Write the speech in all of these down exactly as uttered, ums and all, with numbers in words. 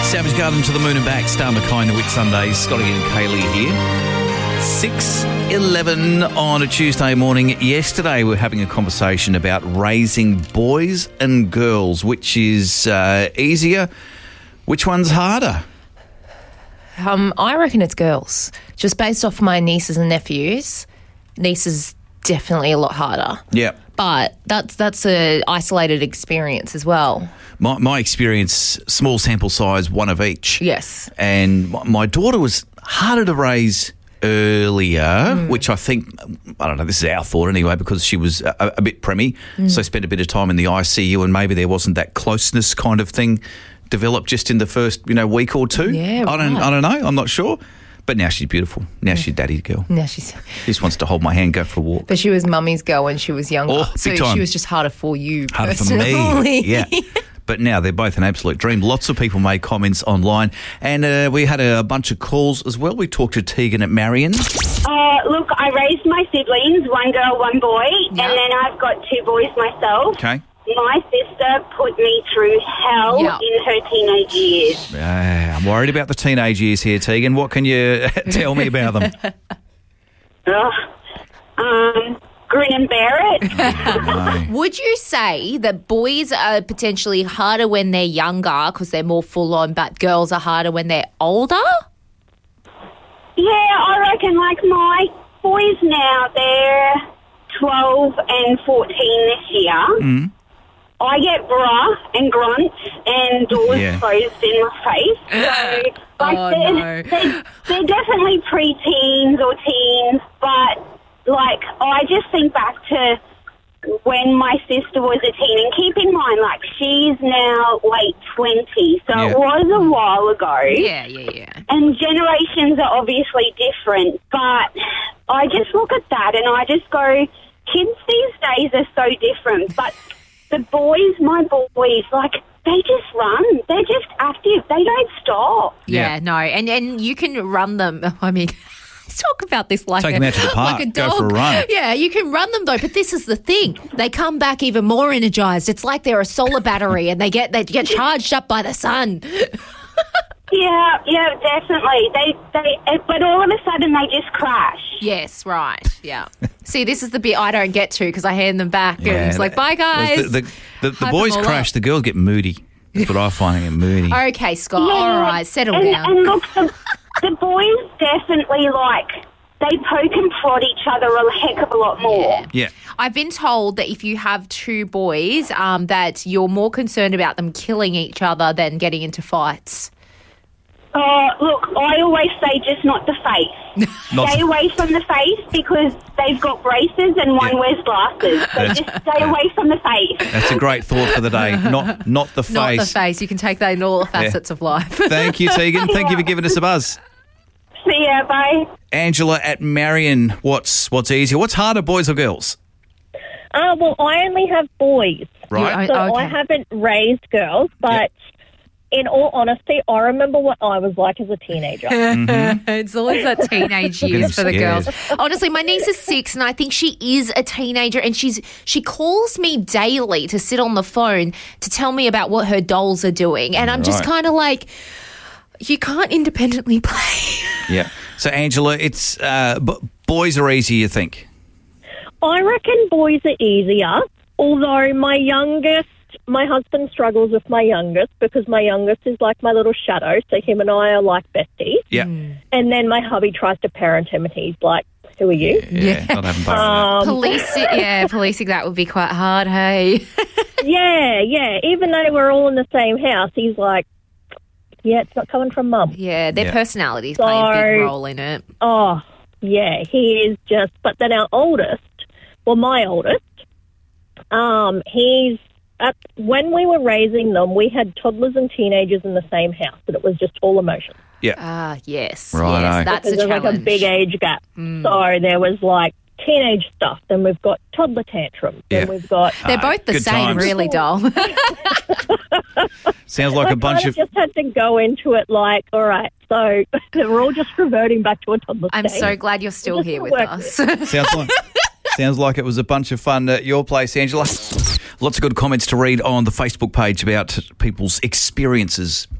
Savage Garden to the moon and back. Star Mackay and the Whit Sundays. Scotty and Kaylee here. six eleven on a Tuesday morning. Yesterday we were having a conversation about raising boys and girls. Which is uh, easier? Which one's harder? Um, I reckon it's girls. Just based off my nieces and nephews, nieces definitely a lot harder. Yeah. But that's that's a isolated experience as well. My, my experience, small sample size, one of each. Yes. And my, my daughter was harder to raise earlier, mm. which I think, I don't know, this is our thought anyway, because she was a, a bit preemie, mm. so spent a bit of time in the I C U and maybe there wasn't that closeness kind of thing developed just in the first, you know, week or two. Yeah, I don't, right. I don't know. I'm not sure. But now she's beautiful. Now yeah. she's daddy's girl. Now she's... She just wants to hold my hand, go for a walk. But she was mummy's girl when she was younger. Oh, big so time. She was just harder for you Harder personally. for me, yeah. But now they're both an absolute dream. Lots of people made comments online. And uh, we had a, a bunch of calls as well. We talked to Tegan at Marion. Uh, look, I raised my siblings, one girl, one boy, yeah. and then I've got two boys myself. Okay. My sister put me through hell yeah. in her teenage years. Uh, I'm worried about the teenage years here, Tegan. What can you tell me about them? Ugh. Um, grin and bear it. Oh, no. Would you say that boys are potentially harder when they're younger because they're more full-on, but girls are harder when they're older? Yeah, I reckon, like, my boys now, they're twelve and fourteen this year. Mm. I get bruh and grunts and doors Yeah. closed in my face. So, like, Oh, they're, no. they're, they're definitely pre-teens or teens, but, like, I just think back to when my sister was a teen, and keep in mind, like, she's now late twenties, so Yeah. it was a while ago. Yeah, yeah, yeah. And generations are obviously different, but I just look at that and I just go, kids these days are so different, but the boys, my boys, like, they just run. They're just active. They don't stop. Yeah, Yeah. no, and and you can run them. I mean, let's talk about this like Take a, them out to the park, like a go dog. for a run. Yeah, you can run them though, but this is the thing: they come back even more energized. It's like they're a solar battery, and they get they get charged up by the sun. Yeah, yeah, definitely. They, they, but all of a sudden they just crash. Yes, right. Yeah. See, this is the bit I don't get to because I hand them back and it's like, bye guys. The, the, the, the Hype boys them all crash, up. the girls get moody. That's what I find, them moody. Okay, Scott. Yeah, All right, settle and, down. And look, the, the boys definitely, like, they poke and prod each other a heck of a lot more. Yeah. Yeah. I've been told that if you have two boys, um, that you're more concerned about them killing each other than getting into fights. Uh, look, I always say just not the face. Not Stay the- away from the face because they've got braces and one Yeah. wears glasses. So That's- just stay away from the face. That's a great thought for the day. Not not the face. Not the face. You can take that in all facets of life. Thank you, Tegan. Thank you for giving us a buzz. See ya, bye. Angela at Marion, what's what's easier? What's harder, boys or girls? Uh, well, I only have boys, Right. You- so okay. I haven't raised girls, but in all honesty, I remember what I was like as a teenager. It's always that teenage years for the scared. girls. Honestly, my niece is six and I think she is a teenager and she's she calls me daily to sit on the phone to tell me about what her dolls are doing. And I'm just Right. kind of like, you can't independently play. Yeah. So, Angela, it's uh, b- boys are easy, you think? I reckon boys are easier, although my youngest, my husband struggles with my youngest because my youngest is like my little shadow, so him and I are like besties. Yeah. And then my hubby tries to parent him and he's like, who are you? Yeah. Not having fun Um, Police, yeah, policing that would be quite hard, hey? yeah, yeah. Even though we're all in the same house, he's like, yeah, it's not coming from mum. Yeah, their Yeah. personalities play a big So- role in it. Oh, yeah, he is just, but then our oldest, well, my oldest, um, he's, at, when we were raising them, we had toddlers and teenagers in the same house, and it was just all emotion. Yeah. Ah, yes. Righto. Yes, that's a Because there's challenge. like a big age gap. Mm. So there was like teenage stuff, then we've got toddler tantrums, then Yeah. we've got... They're Ah, both the good same, times. really, doll. Sounds like I a bunch kind of... of just had to go into it like, all right, so we're all just reverting back to a toddler I'm stage. so glad you're still Just here to with work us. Sounds like... Sounds like it was a bunch of fun at your place, Angela. Lots of good comments to read on the Facebook page about people's experiences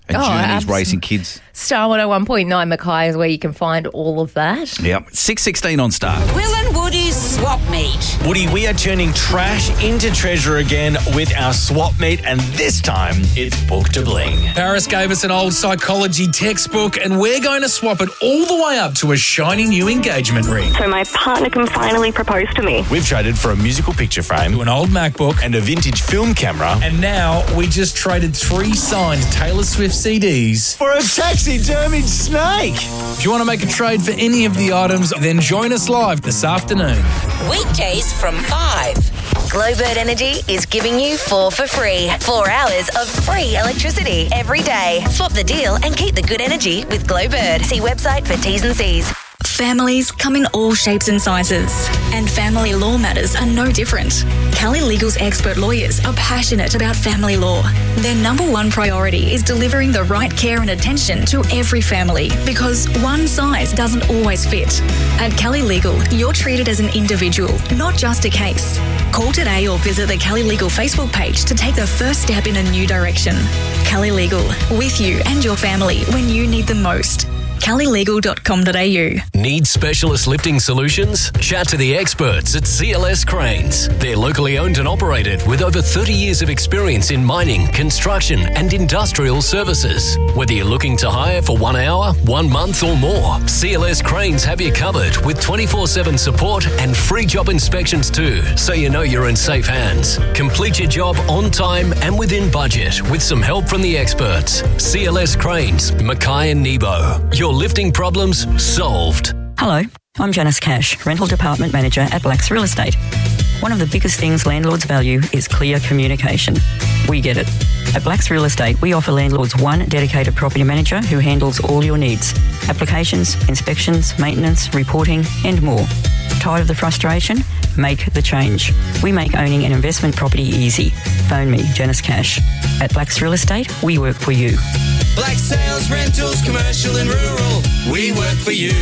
and Oh, journeys absolutely. raising kids. Star one oh one point nine Mackay is where you can find all of that. Yep. six sixteen on Star. Will and Woody's Swap Meet. Woody, we are turning trash into treasure again with our swap meet, and this time it's Book to Bling. Paris gave us an old psychology textbook, and we're going to swap it all the way up to a shiny new engagement ring. So my partner can finally propose to me. We've traded for a musical picture frame, To an old MacBook, and a vintage film camera, and now we just traded three signed Taylor Swift C Ds. for a taxidermied snake. If you want to make a trade for any of the items, then join us live this afternoon. Weekdays from five. Glowbird Energy is giving you four for free. Four hours of free electricity every day. Swap the deal and keep the good energy with Glowbird. See website for T's and C's. Families come in all shapes and sizes, and family law matters are no different. Kelly Legal's expert lawyers are passionate about family law. Their number one priority is delivering the right care and attention to every family, because one size doesn't always fit. At Kelly Legal, you're treated as an individual, not just a case. Call today or visit the Kelly Legal Facebook page to take the first step in a new direction. Kelly Legal, with you and your family when you need them most. kelly legal dot com dot a u. Need specialist lifting solutions? Chat to the experts at C L S Cranes. They're locally owned and operated with over thirty years of experience in mining, construction and industrial services. Whether you're looking to hire for one hour, one month or more, C L S Cranes have you covered with twenty-four seven support and free job inspections too, so you know you're in safe hands. Complete your job on time and within budget with some help from the experts. C L S Cranes, Mackay and Nebo. Your lifting problems solved. Hello, I'm Janice Cash, Rental Department Manager at Blacks Real Estate. One of the biggest things landlords value is clear communication. We get it. At Blacks Real Estate, we offer landlords one dedicated property manager who handles all your needs. Applications, inspections, maintenance, reporting, and more. Tired of the frustration? Make the change. We make owning an investment property easy. Phone me, Janice Cash. At Blacks Real Estate, we work for you. Black Sales, Rentals, Commercial and Rural. We work for you.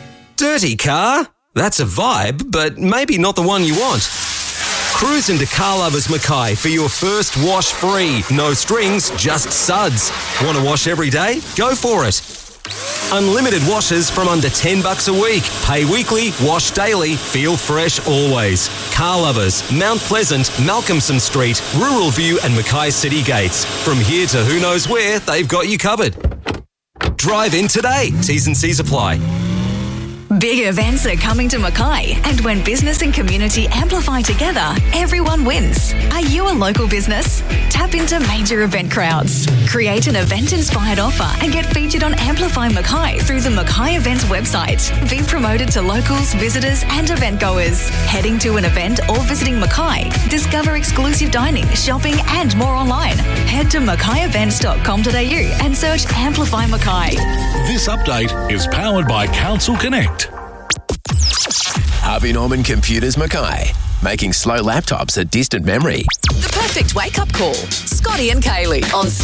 Dirty car? That's a vibe, but maybe not the one you want. Cruise into Car Lovers Mackay for your first wash free. No strings, just suds. Want to wash every day? Go for it. Unlimited washes from under ten bucks a week. Pay weekly, wash daily, feel fresh always. Car Lovers, Mount Pleasant, Malcolmson Street, Rural View and Mackay City Gates. From here to who knows where, they've got you covered. Drive in today. T's and C's apply. Big events are coming to Mackay, and when business and community amplify together, everyone wins. Are you a local business? Tap into major event crowds. Create an event-inspired offer and get featured on Amplify Mackay through the Mackay Events website. Be promoted to locals, visitors and event goers. Heading to an event or visiting Mackay, discover exclusive dining, shopping and more online. Head to mackay events dot com dot a u and search Amplify Mackay. This update is powered by Council Connect. Harvey Norman Computers Mackay, making slow laptops a distant memory. The perfect wake-up call. Scotty and Kaylee on